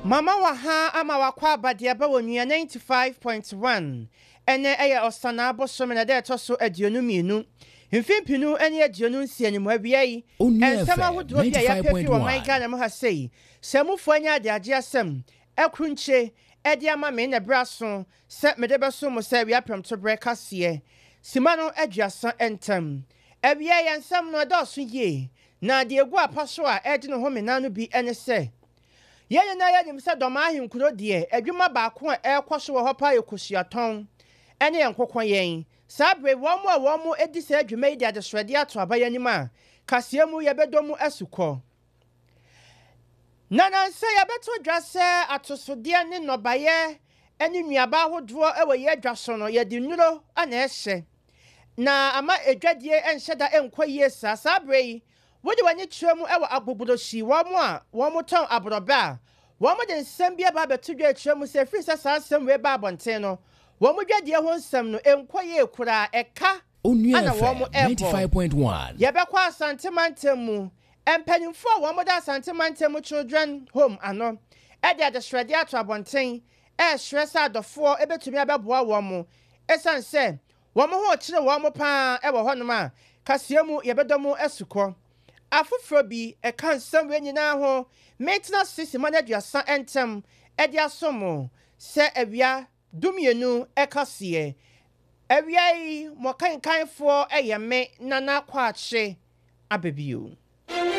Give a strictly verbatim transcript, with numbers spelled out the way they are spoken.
Mama waha ama wakwa badia ba wonua ninety-five point one ene eye osana abosom na de to so aduonu mienu mfimpinu ene aduonu nsia mu abiai ensama hodo bia ya pepi wo man Ghana mo ha sei semufo anya ade age asem ekrunche ede ama me na braso se mede beso mo se wi apem to breka se simano aduasa entem abiai ensam no do so ye na de egu apaso a ede no ho menanu bi ene se Yenya na ya nim se doma ahinkuro de adwuma ba ko e ekwoso wo hopa ekosuaton ene yenkokon yen sabre wo mo wo mo edi se adwuma ide adesrede ato abayanim a kasemu ye bedomu asuko nana se ye beto dwase atosode ne nobaye ene nuaba hodo e we ye dwaso no ye di nuro ana ehye na ama edwadie enhyeda enkoyie sa sabre Wodi wani twemu ewa agbogboroshi womo a womo ton abroba womo de nsem bia ba betudwa twemu se free sa asem we ba abonten no womo dwadie ho nsem no enkoye kura eka ana womo ninety-five point one ye be kwa santimantem mu empanimfo womo da santimantem children home ano e de de shrede ato abonten e shresa adofo ebetumi abeboa womo esan se womo ho kire womo pa e wo honom a kasemu ye bedomu esuko Afufro bi e kan sam we nyina ho maintenance system manaduasa entem e dia somo se awia dumienu e kase awia yi mo kan kanfo e ye me nana kwache abebio